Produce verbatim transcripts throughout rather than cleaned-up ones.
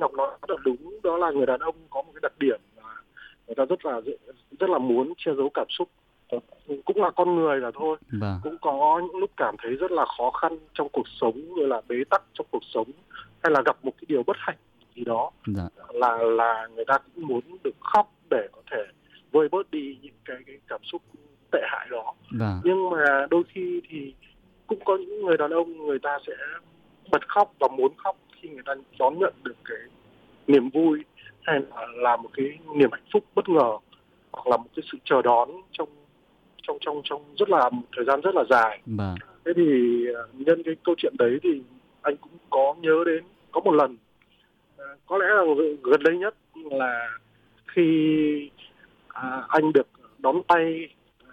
Ngọc nói rất là đúng, đó là người đàn ông có một cái đặc điểm là người ta rất là rất là muốn che giấu cảm xúc, cũng là con người là thôi. Vâng. Cũng có những lúc cảm thấy rất là khó khăn trong cuộc sống, rồi là bế tắc trong cuộc sống, hay là gặp một cái điều bất hạnh gì đó, Dạ. là là người ta cũng muốn được khóc để có thể vơi bớt đi những cái cái cảm xúc tệ hại đó. Vâng. Nhưng mà đôi khi thì cũng có những người đàn ông người ta sẽ bật khóc và muốn khóc khi người ta đón nhận được cái niềm vui, hay là, là một cái niềm hạnh phúc bất ngờ, hoặc là một cái sự chờ đón trong trong trong trong rất là một thời gian rất là dài. Vâng. Thế thì nhân cái câu chuyện đấy thì anh cũng có nhớ đến có một lần, có lẽ là gần đây nhất, là khi à, anh được đón tay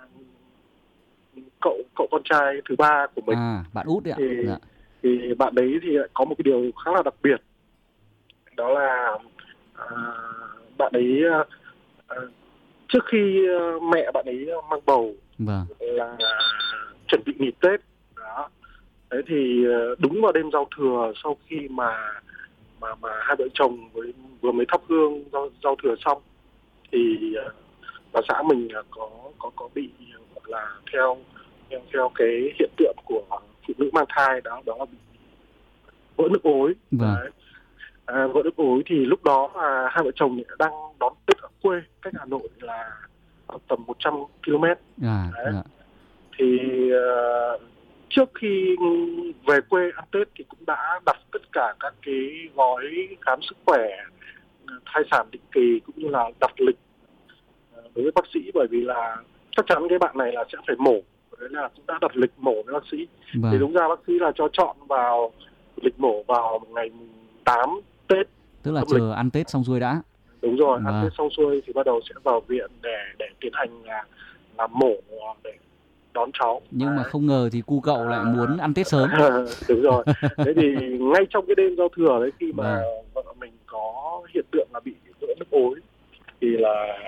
cậu cậu con trai thứ ba của mình. À, bạn út đấy ạ. Thì, dạ. thì bạn đấy thì lại có một cái điều khá là đặc biệt, đó là à, bạn ấy à, trước khi mẹ bạn ấy mang bầu, Vâng. là chuẩn bị nghỉ Tết đó. Đấy thì đúng vào đêm giao thừa, sau khi mà mà mà hai vợ chồng với vừa mới thắp hương giao, giao thừa xong, thì bà xã mình có có có bị gọi là theo theo theo cái hiện tượng của phụ nữ mang thai, đó đó là bị vỡ nước ối. Vâng. Đấy. À, vỡ nước ối thì lúc đó là hai vợ chồng đang đón Tết ở quê, cách Hà Nội là tầm một trăm ki lô mét. À, dạ. Thì uh, trước khi về quê ăn Tết thì cũng đã đặt tất cả các cái gói khám sức khỏe, thai sản định kỳ, cũng như là đặt lịch đối với bác sĩ, bởi vì là chắc chắn cái bạn này là sẽ phải mổ, đấy là cũng đã đặt lịch mổ với bác sĩ. Vâng. Thì đúng ra bác sĩ là cho chọn vào lịch mổ vào ngày tám Tết, tức là chờ lịch. Ăn Tết xong xuôi đã. Đúng rồi. Vâng. Ăn Tết xong xuôi thì bắt đầu sẽ vào viện để để tiến hành là là mổ để đón cháu. Nhưng đấy. Mà không ngờ thì cu cậu à, lại muốn ăn Tết sớm. Đúng rồi. Thế thì ngay trong cái đêm giao thừa đấy, khi mà vâng. vợ mình có hiện tượng là bị vỡ nước ối, thì là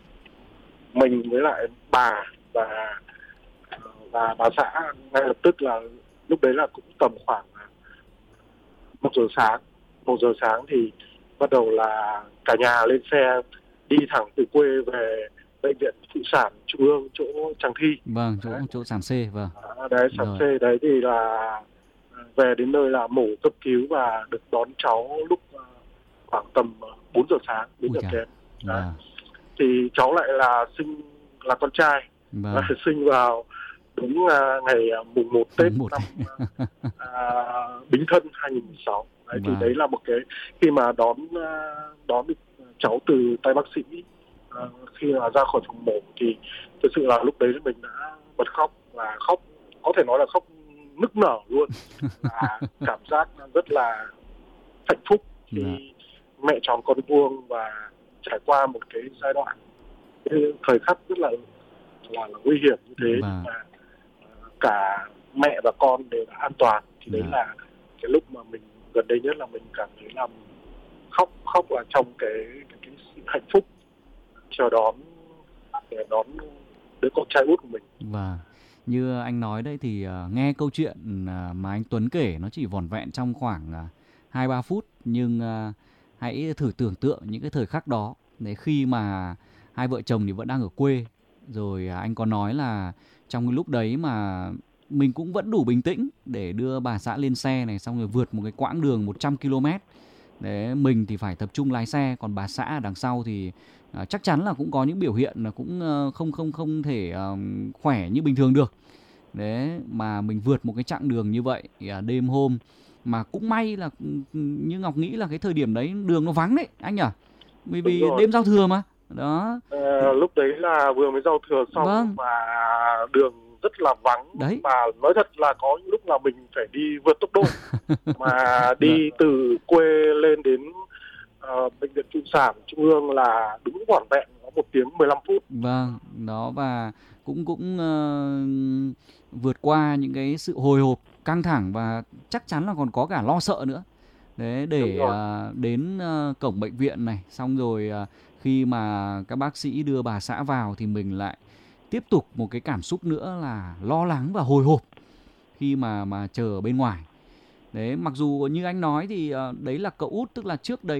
mình với lại bà và và bà xã ngay lập tức là lúc đấy là cũng tầm khoảng một giờ sáng, một giờ sáng thì bắt đầu là cả nhà lên xe đi thẳng từ quê về bệnh viện phụ sản trung ương chỗ Tràng Thi. Vâng, chỗ đấy. chỗ sản C. Vâng. À, đấy sản C đấy thì là về đến nơi là mổ cấp cứu và được đón cháu lúc khoảng tầm bốn giờ sáng, bốn giờ kém. Vâng. Thì cháu lại là sinh là con trai. Vâng. Là sinh vào đúng uh, ngày mùng một Tết một. năm uh, Bính Thân hai nghìn không trăm mười sáu. Đấy, vâng. Thì đấy là một cái khi mà đón uh, đón được cháu từ tay bác sĩ, uh, khi mà ra khỏi phòng mổ thì thực sự là lúc đấy mình đã bật khóc, và khóc có thể nói là khóc nức nở luôn. Và cảm giác rất là hạnh phúc khi dạ. mẹ tròn con vuông và trải qua một cái giai đoạn, cái thời khắc rất là là, là nguy hiểm như thế, vâng. nhưng mà cả mẹ và con đều đã an toàn. Thì đấy dạ. là cái lúc mà mình gần đây nhất là mình cảm thấy là khóc khóc ở trong cái, cái, cái sự hạnh phúc chờ đón để đón đứa con trai út của mình. Vâng. Như anh nói đấy thì uh, nghe câu chuyện uh, mà anh Tuấn kể nó chỉ vỏn vẹn trong khoảng hai uh, ba phút, nhưng uh, hãy thử tưởng tượng những cái thời khắc đó. Đấy, khi mà hai vợ chồng thì vẫn đang ở quê, rồi uh, anh có nói là trong cái lúc đấy mà mình cũng vẫn đủ bình tĩnh để đưa bà xã lên xe này, xong rồi vượt một cái quãng đường một trăm ki lô mét. Đấy, mình thì phải tập trung lái xe, còn bà xã ở đằng sau thì uh, chắc chắn là cũng có những biểu hiện là cũng uh, không không không thể uh, khỏe như bình thường được. Đấy, mà mình vượt một cái chặng đường như vậy uh, đêm hôm, mà cũng may là như Ngọc nghĩ là cái thời điểm đấy đường nó vắng đấy anh nhỉ, bởi vì đêm giao thừa mà đó. À, lúc đấy là vừa mới giao thừa xong vâng. và đường rất là vắng đấy. Và nói thật là có những lúc là mình phải đi vượt tốc độ mà đi từ quê lên đến uh, bệnh viện phụ sản trung ương là đúng vỏn vẹn có một tiếng mười lăm phút. Vâng, đó, và cũng cũng uh, vượt qua những cái sự hồi hộp, căng thẳng và chắc chắn là còn có cả lo sợ nữa. Đấy, để uh, đến uh, cổng bệnh viện này, xong rồi uh, khi mà các bác sĩ đưa bà xã vào thì mình lại tiếp tục một cái cảm xúc nữa là lo lắng và hồi hộp khi mà mà chờ ở bên ngoài. Đấy, mặc dù như anh nói thì uh, đấy là cậu út, tức là trước đấy